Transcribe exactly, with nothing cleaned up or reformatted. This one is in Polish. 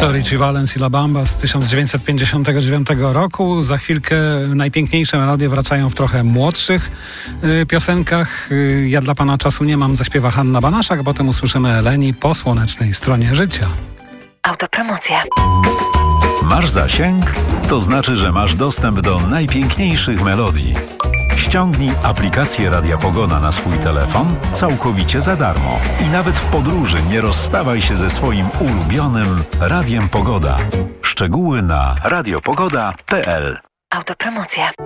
To Richie Valens i La Bamba z tysiąc dziewięćset pięćdziesiątego dziewiątego roku. Za chwilkę najpiękniejsze melodie wracają w trochę młodszych y, piosenkach. Y, ja dla pana czasu nie mam, zaśpiewa Hanna Banaszak, a potem usłyszymy Eleni po słonecznej stronie życia. Autopromocja. Masz zasięg? To znaczy, że masz dostęp do najpiękniejszych melodii. Ściągnij aplikację Radia Pogoda na swój telefon całkowicie za darmo. I nawet w podróży nie rozstawaj się ze swoim ulubionym Radiem Pogoda. Szczegóły na radiopogoda kropka p l. Autopromocja.